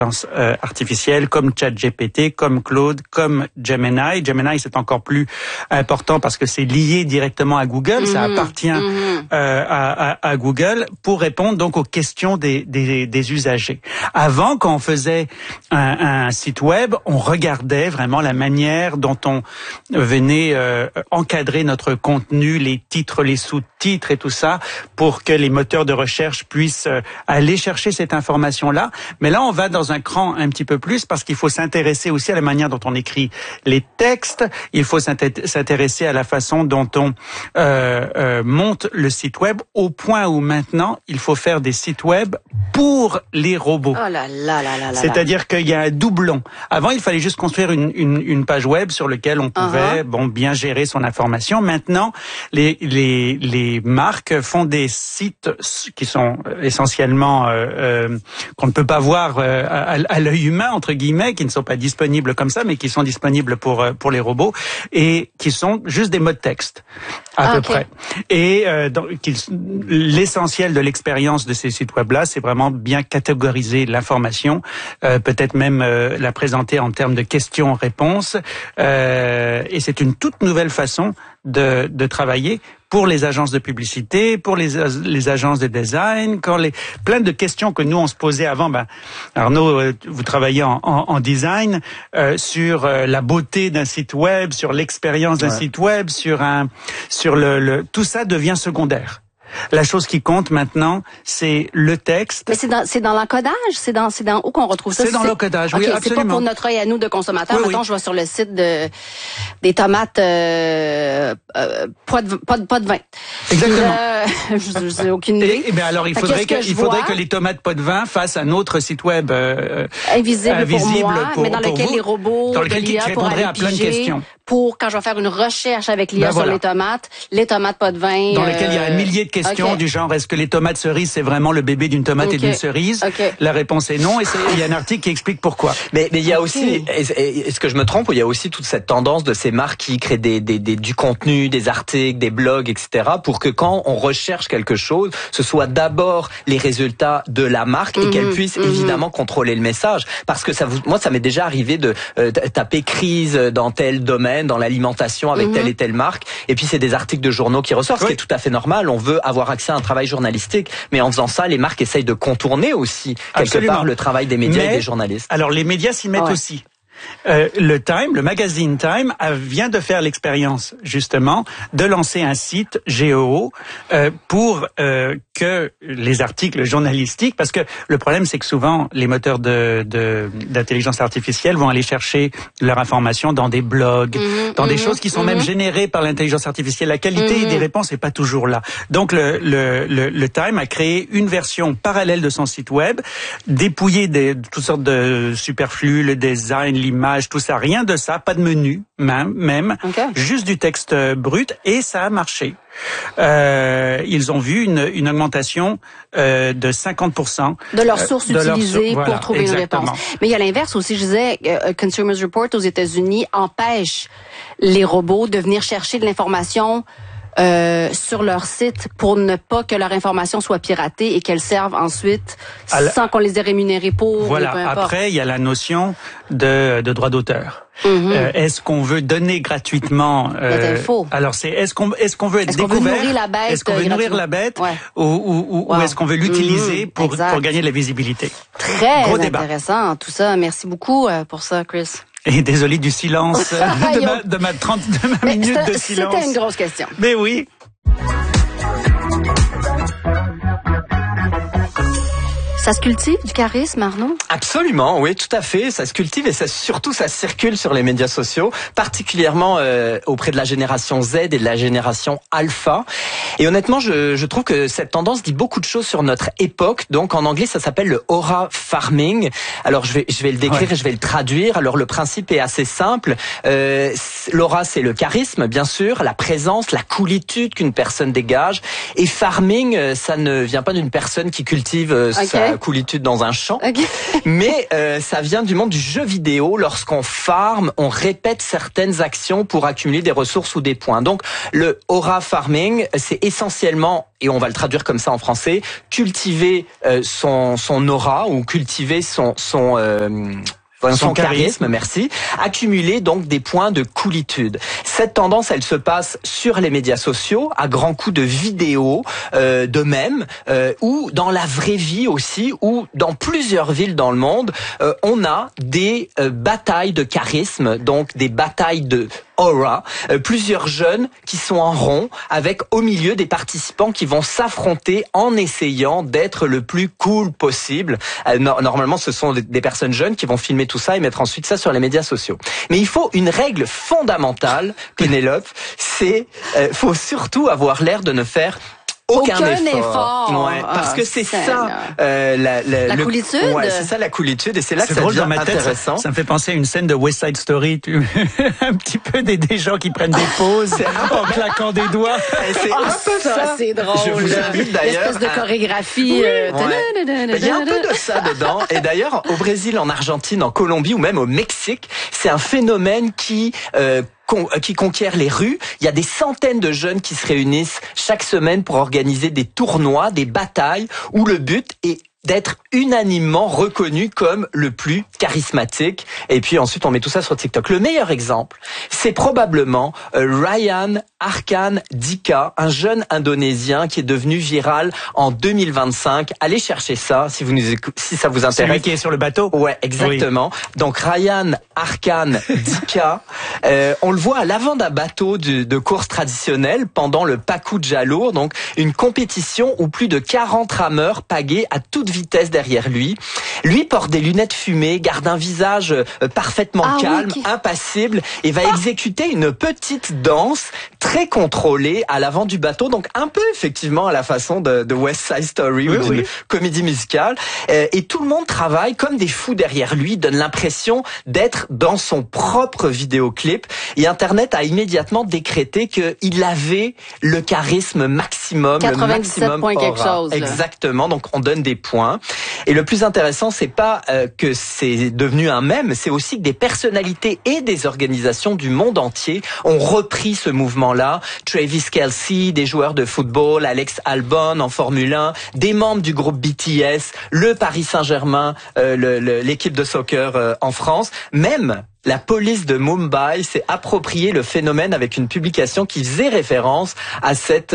artificielle comme ChatGPT, comme Claude, comme Gemini. Gemini, c'est encore plus important parce que c'est lié directement à Google, ça appartient à Google pour répondre donc aux questions des usagers. Avant, quand on faisait un site web, on regardait vraiment la manière dont on venait encadrer notre contenu, les titres, les sous-titres et tout ça, pour que les moteurs de recherche puissent aller chercher cette information-là. Mais là, on va dans un cran un petit peu plus parce qu'il faut s'intéresser aussi à la manière dont on écrit les textes. Il faut s'intéresser à la façon dont on monte le site web au point où maintenant, il faut faire des sites web pour les robots. Oh là là là là là. C'est-à-dire qu'il y a un doublon. Avant, il fallait juste construire une page web sur laquelle on pouvait bien gérer son information. Maintenant, les marques font des sites qui sont essentiellement qu'on ne peut pas voir à l'œil humain, entre guillemets, qui ne sont pas disponibles comme ça, mais qui sont disponibles pour les robots et qui sont juste des mots de texte, à peu près. Et l'essentiel de l'expérience de ces sites web-là, c'est vraiment bien catégoriser l'information, peut-être même la présenter en termes de questions-réponses. Et c'est une toute nouvelle façon de travailler pour les agences de publicité, pour les agences de design, plein de questions que nous on se posait avant. Arnaud, vous travaillez en design sur la beauté d'un site web, sur l'expérience d'un site web, sur tout ça devient secondaire. La chose qui compte maintenant, c'est le texte. Mais c'est dans l'encodage, c'est dans où qu'on retrouve ça. C'est dans l'encodage, oui, absolument. C'est pas pour notre œil à nous de consommateurs. Oui, Mettons, je vais sur le site des tomates pas de vin. Exactement. Je n'ai aucune idée. Et bien alors, il faudrait que les tomates pas de vin fassent un autre site web invisible pour moi, mais dans lequel les robots de l'IA pourraient aller à plein de questions. Pour quand je vais faire une recherche avec l'IA sur les tomates pas de vin. Dans lequel il y a un millier de questions du genre est-ce que les tomates cerises c'est vraiment le bébé d'une tomate et d'une cerise? La réponse est non et il y a un article qui explique pourquoi. Mais il y a aussi, est-ce que je me trompe, ou il y a aussi toute cette tendance de ces marques qui créent du contenu, des articles, des blogs, etc. pour que quand on recherche quelque chose, ce soit d'abord les résultats de la marque et qu'elle puisse évidemment contrôler le message. Parce que moi ça m'est déjà arrivé de taper crise dans tel domaine, dans l'alimentation avec telle et telle marque, et puis c'est des articles de journaux qui ressortent, ce qui est tout à fait normal. On veut avoir accès à un travail journalistique, mais en faisant ça, les marques essayent de contourner aussi quelque part le travail des médias et des journalistes. Alors les médias s'y mettent aussi. Le magazine Time vient de faire l'expérience justement de lancer un site GEO pour que les articles journalistiques, parce que le problème c'est que souvent les moteurs d'intelligence artificielle vont aller chercher leur information dans des blogs, dans des choses qui sont même générées par l'intelligence artificielle. La qualité des réponses n'est pas toujours là. Donc le Time a créé une version parallèle de son site web, dépouillé de toutes sortes de superflus, le design, l'image, tout ça, rien de ça, pas de menu même, juste du texte brut, et ça a marché. Ils ont vu une augmentation de 50% de leurs sources utilisées pour trouver une réponse. Mais il y a l'inverse aussi, je disais, Consumers Report aux États-Unis empêche les robots de venir chercher de l'information sur leur site pour ne pas que leur information soit piratée et qu'elle serve ensuite sans qu'on les ait rémunérés pour. Voilà. Après, il y a la notion de droit d'auteur. Est-ce qu'on veut donner gratuitement alors est-ce qu'on veut être découvert? Est-ce qu'on veut nourrir la bête ou est-ce qu'on veut l'utiliser pour gagner de la visibilité? Très intéressant tout ça. Merci beaucoup pour ça, Chris. Et désolé du silence, de ma minute de silence. C'était une grosse question. Mais oui. Ça se cultive du charisme, Arnaud? Absolument, oui, tout à fait. Ça se cultive et ça circule sur les médias sociaux, particulièrement auprès de la génération Z et de la génération Alpha. Et honnêtement, je trouve que cette tendance dit beaucoup de choses sur notre époque. Donc en anglais, ça s'appelle le aura farming. Alors je vais le décrire et je vais le traduire. Alors le principe est assez simple. L'aura, c'est le charisme, bien sûr, la présence, la coolitude qu'une personne dégage. Et farming, ça ne vient pas d'une personne qui cultive la coolitude dans un champ. Mais ça vient du monde du jeu vidéo. Lorsqu'on farm, on répète certaines actions pour accumuler des ressources ou des points. Donc le aura farming, c'est essentiellement, et on va le traduire comme ça en français, cultiver son aura ou cultiver son charisme, merci. Accumuler donc des points de coolitude. Cette tendance, elle se passe sur les médias sociaux, à grands coups de vidéos, de mèmes, ou dans la vraie vie aussi, ou dans plusieurs villes dans le monde, on a des batailles de charisme, donc des batailles de aura, plusieurs jeunes qui sont en rond avec au milieu des participants qui vont s'affronter en essayant d'être le plus cool possible. Normalement, ce sont des personnes jeunes qui vont filmer tout ça et mettre ensuite ça sur les médias sociaux. Mais il faut une règle fondamentale, Pénélope, c'est faut surtout avoir l'air de ne faire aucun effort. Ouais, parce que c'est ça la coolitude. Ouais, c'est ça la coolitude, et c'est là que ça devient intéressant. Ça me fait penser à une scène de West Side Story, un petit peu des gens qui prennent des pauses en claquant des doigts. C'est un peu ça. C'est drôle. Je vous invite d'ailleurs. L'espèce de chorégraphie. Il y a un peu de ça dedans. Et d'ailleurs, au Brésil, en Argentine, en Colombie ou même au Mexique, c'est un phénomène qui conquiert les rues. Il y a des centaines de jeunes qui se réunissent chaque semaine pour organiser des tournois, des batailles, où le but est d'être unanimement reconnu comme le plus charismatique. Et puis ensuite, on met tout ça sur TikTok. Le meilleur exemple, c'est probablement Ryan Arkan Dika, un jeune Indonésien qui est devenu viral en 2025. Allez chercher ça si ça vous intéresse. Celui qui est sur le bateau. Ouais, exactement. Oui. Donc Ryan Arkan Dika, on le voit à l'avant d'un bateau de course traditionnelle pendant le Pacu Jalur, donc une compétition où plus de 40 rameurs pagaient à toute vitesse derrière lui. Lui porte des lunettes fumées, garde un visage parfaitement calme, impassible, et va exécuter une petite danse très contrôlée à l'avant du bateau, donc un peu effectivement à la façon de West Side Story ou d'une comédie musicale. Et tout le monde travaille comme des fous derrière lui, donne l'impression d'être dans son propre vidéoclip. Et Internet a immédiatement décrété qu'il avait le charisme maximum, 97 le maximum points quelque chose. Exactement, donc on donne des points. Et le plus intéressant, c'est pas que c'est devenu un mème, c'est aussi que des personnalités et des organisations du monde entier ont repris ce mouvement-là. Travis Kelce, des joueurs de football, Alex Albon en Formule 1, des membres du groupe BTS, le Paris Saint-Germain, l'équipe de soccer en France, même la police de Mumbai s'est approprié le phénomène avec une publication qui faisait référence à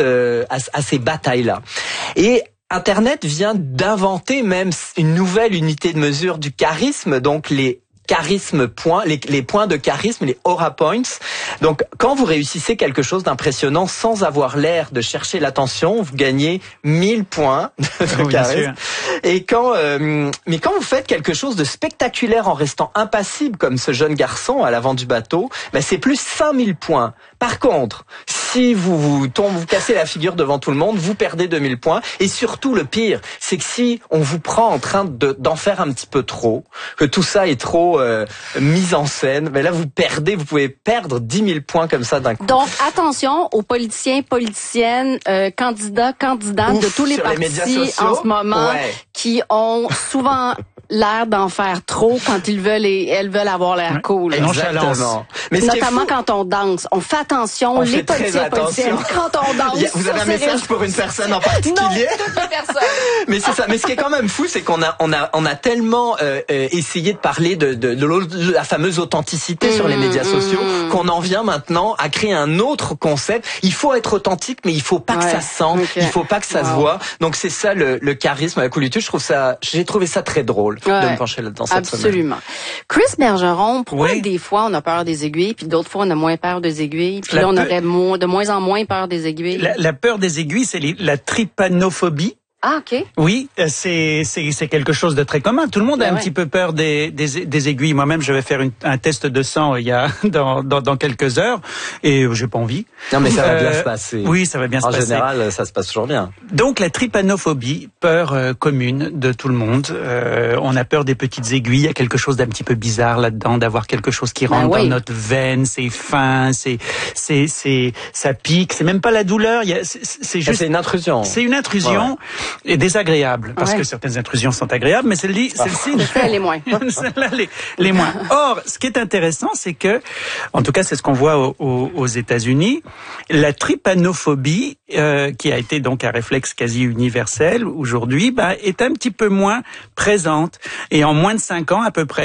ces batailles-là. Et Internet vient d'inventer même une nouvelle unité de mesure du charisme, donc les charisme points, les points de charisme, les aura points. Donc, quand vous réussissez quelque chose d'impressionnant sans avoir l'air de chercher l'attention, vous gagnez 1000 points de charisme. Et mais quand vous faites quelque chose de spectaculaire en restant impassible, comme ce jeune garçon à l'avant du bateau, c'est plus 5000 points. Par contre, si vous cassez la figure devant tout le monde, vous perdez 2000 points. Et surtout, le pire, c'est que si on vous prend en train d'en faire un petit peu trop, que tout ça est trop mise en scène, là vous pouvez perdre 10 000 points comme ça d'un coup. Donc attention aux politiciens, politiciennes, candidates de tous les partis en ce moment qui ont souvent l'air d'en faire trop quand ils veulent et elles veulent avoir l'air cool. Exactement. Mais notamment quand on danse. On fait attention, les politiciens politiciennes, quand on danse. Vous avez un message pour une personne en particulier? Non, toutes les personnes. Mais c'est ça. Mais ce qui est quand même fou, c'est qu'on a tellement essayé de parler de la fameuse authenticité sur les médias sociaux qu'on en vient maintenant à créer un autre concept. Il faut être authentique, mais il faut pas que ça sente, il faut pas que ça se voit. Donc c'est ça le charisme, la coolitude. J'ai trouvé ça très drôle de me pencher là-dedans cette semaine. Absolument. Chris Bergeron, pourquoi des fois on a peur des aiguilles, puis d'autres fois on a moins peur des aiguilles, puis là on aurait de moins en moins peur des aiguilles? La peur des aiguilles, c'est la trypanophobie. Ah, OK. Oui, c'est quelque chose de très commun. Tout le monde a un petit peu peur des aiguilles. Moi-même, je vais faire un test de sang dans quelques heures et j'ai pas envie. Non, mais ça va bien se passer. Oui, ça va bien se passer. En général, ça se passe toujours bien. Donc, la trypanophobie, peur commune de tout le monde. On a peur des petites aiguilles. Il y a quelque chose d'un petit peu bizarre là-dedans, d'avoir quelque chose qui rentre dans notre veine. C'est fin, ça pique. C'est même pas la douleur. C'est juste. C'est une intrusion. C'est une intrusion. est désagréable, parce que certaines intrusions sont agréables, mais celle-ci, les moins. Celle-là, les moins. Or, ce qui est intéressant, c'est que, en tout cas, c'est ce qu'on voit aux États-Unis, la trypanophobie, qui a été donc un réflexe quasi universel aujourd'hui, est un petit peu moins présente. Et en moins de 5 ans, à peu près,